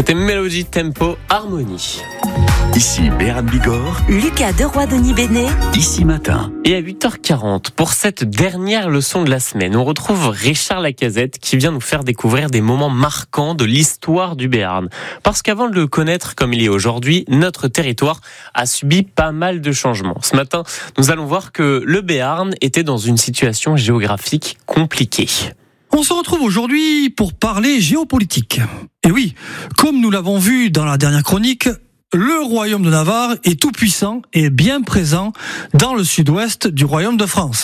C'était Mélodie, Tempo, Harmonie. Ici Béran Bigorre, Lucas Deroy-Denis Bénet, Ici Matin. Et à 8h40, pour cette dernière leçon de la semaine, on retrouve Richard Lacazette qui vient nous faire découvrir des moments marquants de l'histoire du Béarn. Parce qu'avant de le connaître comme il est aujourd'hui, notre territoire a subi pas mal de changements. Ce matin, nous allons voir que le Béarn était dans une situation géographique compliquée. On se retrouve aujourd'hui pour parler géopolitique. Et oui, comme nous l'avons vu dans la dernière chronique, le royaume de Navarre est tout puissant et bien présent dans le sud-ouest du royaume de France.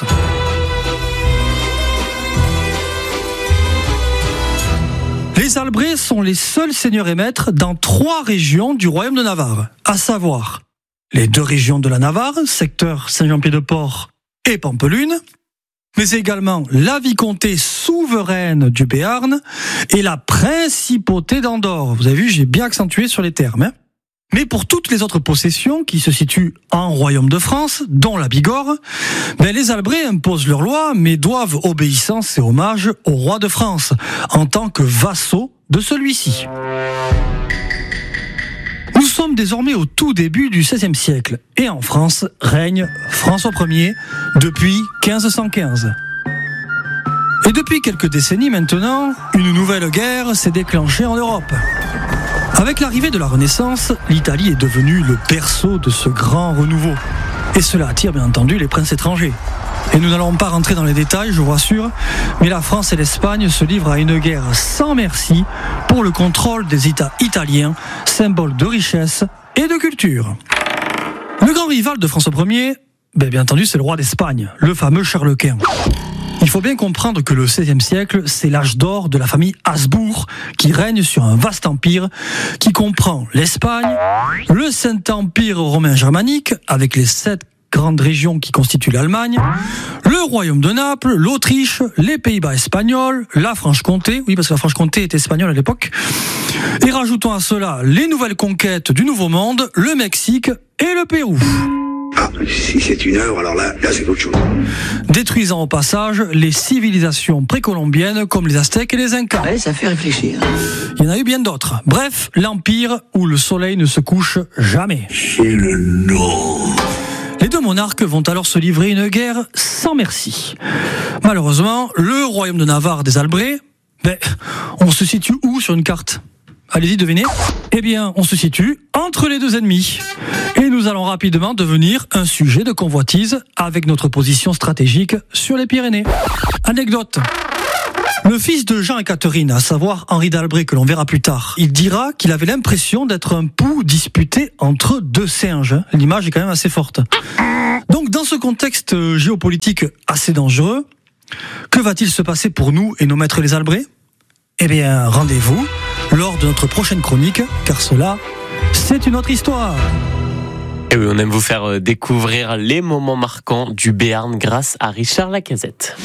Les Albrés sont les seuls seigneurs et maîtres dans 3 régions du royaume de Navarre, à savoir les 2 régions de la Navarre, secteur Saint-Jean-Pied-de-Port et Pampelune, mais également la vicomté souveraine du Béarn et la principauté d'Andorre. Vous avez vu, j'ai bien accentué sur les termes. Mais pour toutes les autres possessions qui se situent en royaume de France, dont la Bigorre, les Albrés imposent leurs lois, mais doivent obéissance et hommage au roi de France, en tant que vassaux de celui-ci. Nous sommes désormais au tout début du XVIe siècle, et en France règne François Ier depuis 1515. Et depuis quelques décennies maintenant, une nouvelle guerre s'est déclenchée en Europe. Avec l'arrivée de la Renaissance, l'Italie est devenue le berceau de ce grand renouveau. Et cela attire bien entendu les princes étrangers. Et nous n'allons pas rentrer dans les détails, je vous rassure, mais la France et l'Espagne se livrent à une guerre sans merci pour le contrôle des États italiens, symbole de richesse et de culture. Le grand rival de François Ier, bien entendu, c'est le roi d'Espagne, le fameux Charles Quint. Il faut bien comprendre que le XVIe siècle, c'est l'âge d'or de la famille Habsbourg qui règne sur un vaste empire qui comprend l'Espagne, le Saint-Empire romain germanique avec les 7 grandes régions qui constituent l'Allemagne, le royaume de Naples, l'Autriche, les Pays-Bas espagnols, la Franche-Comté, oui parce que la Franche-Comté était espagnole à l'époque, et rajoutons à cela les nouvelles conquêtes du Nouveau Monde, le Mexique et le Pérou. Ah, si c'est une œuvre, alors là c'est autre chose. Détruisant au passage les civilisations précolombiennes comme les Aztèques et les Incas. Ouais, ça fait réfléchir. Il y en a eu bien d'autres. Bref, l'empire où le soleil ne se couche jamais. C'est le nom. Les 2 monarques vont alors se livrer une guerre sans merci. Malheureusement, le royaume de Navarre des Albrés, on se situe où sur une carte ? Allez-y, devinez. Eh bien, on se situe entre les 2 ennemis. Et nous allons rapidement devenir un sujet de convoitise avec notre position stratégique sur les Pyrénées. Anecdote. Le fils de Jean et Catherine, à savoir Henri d'Albret, que l'on verra plus tard, il dira qu'il avait l'impression d'être un pou disputé entre 2 singes. L'image est quand même assez forte. Donc, dans ce contexte géopolitique assez dangereux, que va-t-il se passer pour nous et nos maîtres les Albrés ? Eh bien, rendez-vous lors de notre prochaine chronique, car cela, c'est une autre histoire. Et oui, on aime vous faire découvrir les moments marquants du Béarn grâce à Richard Lacazette.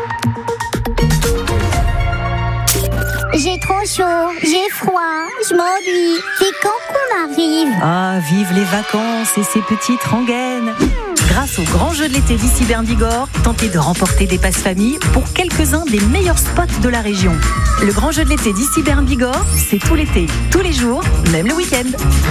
J'ai trop chaud, j'ai froid, je m'ennuie. C'est quand qu'on arrive ? Ah, vive les vacances et ces petites rengaines. Grâce au grand jeu de l'été d'ici Bigorre, tentez de remporter des passes famille pour quelques-uns des meilleurs spots de la région. Le grand jeu de l'été d'ici Bigorre, c'est tout l'été, tous les jours, même le week-end.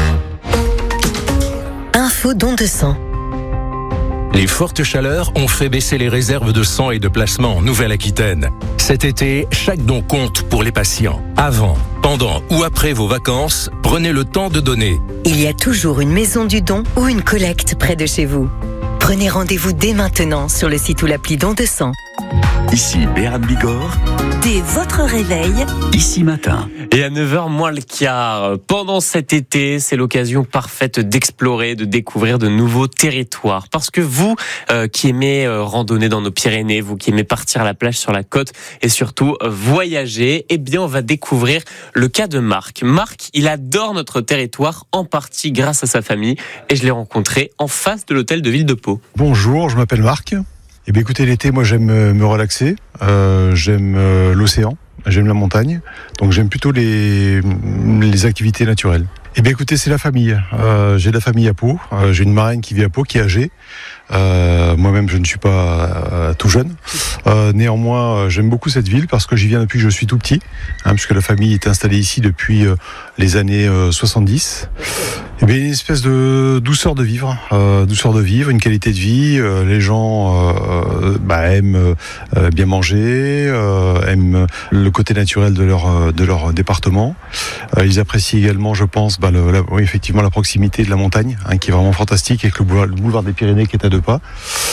Info don de sang. Les fortes chaleurs ont fait baisser les réserves de sang et de plasma en Nouvelle-Aquitaine. Cet été, chaque don compte pour les patients. Avant, pendant ou après vos vacances, prenez le temps de donner. Il y a toujours une maison du don ou une collecte près de chez vous. Prenez rendez-vous dès maintenant sur le site ou l'appli Don de sang. Ici Béran Bigorre, Dès votre réveil, Ici Matin. Et à 9h moins le quart, pendant cet été, c'est l'occasion parfaite d'explorer, de découvrir de nouveaux territoires. Parce que vous, qui aimez randonner dans nos Pyrénées, vous qui aimez partir à la plage sur la côte et surtout voyager, eh bien on va découvrir le cas de Marc. Marc, il adore notre territoire, en partie grâce à sa famille, et je l'ai rencontré en face de l'hôtel de Ville de Pau. Bonjour, je m'appelle Marc. Eh bien écoutez, l'été, moi j'aime me relaxer. j'aime l'océan, j'aime la montagne, donc j'aime plutôt les activités naturelles. Eh bien écoutez, c'est la famille. J'ai de la famille à Pau, j'ai une marraine qui vit à Pau, qui est âgée. Moi-même, je ne suis pas tout jeune. Néanmoins, j'aime beaucoup cette ville parce que j'y viens depuis que je suis tout petit, puisque la famille est installée ici depuis les années 70. Eh bien, une espèce de douceur de vivre, une qualité de vie. Les gens aiment bien manger, aiment le côté naturel de leur département. Ils apprécient également, je pense, effectivement, la proximité de la montagne, qui est vraiment fantastique, avec le boulevard des Pyrénées qui est à 2 pas,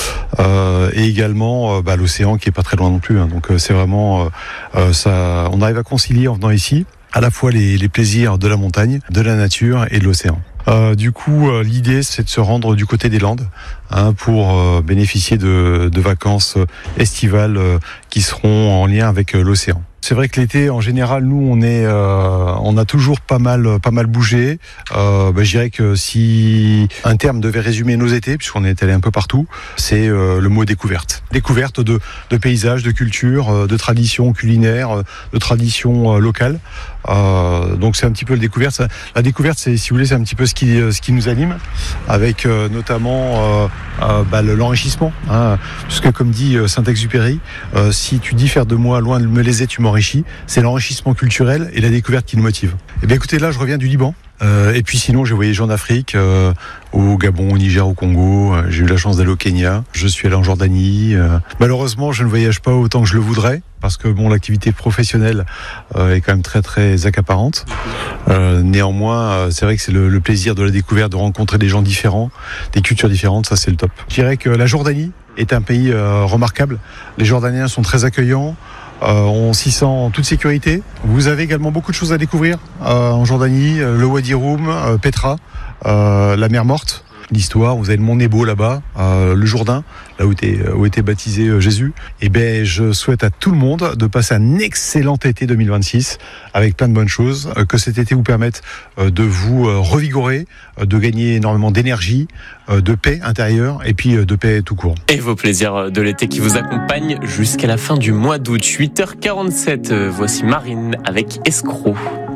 et également l'océan qui est pas très loin non plus. Donc c'est vraiment ça. On arrive à concilier en venant ici à la fois les plaisirs de la montagne, de la nature et de l'océan. Du coup, l'idée, c'est de se rendre du côté des Landes pour bénéficier de vacances estivales qui seront en lien avec l'océan. C'est vrai que l'été, en général, nous, on a toujours pas mal bougé. Je dirais que si un terme devait résumer nos étés, puisqu'on est allé un peu partout, c'est le mot découverte. Découverte de paysages, de cultures, de traditions culinaires, de traditions locales. Donc c'est un petit peu la découverte. La découverte, c'est, si vous voulez, c'est un petit peu ce qui nous anime, avec notamment l'enrichissement. Puisque comme dit Saint-Exupéry, si tu dis faire de moi loin de me léser, tu m'enrichis. C'est l'enrichissement culturel et la découverte qui nous motive. Eh bien écoutez, là je reviens du Liban. Et puis sinon j'ai voyagé en Afrique, au Gabon, au Niger, au Congo. J'ai eu la chance d'aller au Kenya. Je suis allé en Jordanie. Malheureusement, je ne voyage pas autant que je le voudrais parce que l'activité professionnelle est quand même très très accaparante. Néanmoins, c'est vrai que c'est le plaisir de la découverte, de rencontrer des gens différents, des cultures différentes. Ça, c'est le top. Je dirais que la Jordanie est un pays remarquable. Les Jordaniens sont très accueillants. On s'y sent en toute sécurité. Vous avez également beaucoup de choses à découvrir en Jordanie, le Wadi Rum, Petra, la mer Morte, l'histoire. Vous avez le mont Nebo là-bas, le Jourdain, là où était baptisé Jésus. Et ben, je souhaite à tout le monde de passer un excellent été 2026 avec plein de bonnes choses, que cet été vous permette de vous revigorer, de gagner énormément d'énergie, de paix intérieure et puis de paix tout court. Et vos plaisirs de l'été qui vous accompagnent jusqu'à la fin du mois d'août. 8h47, voici Marine avec Escroc.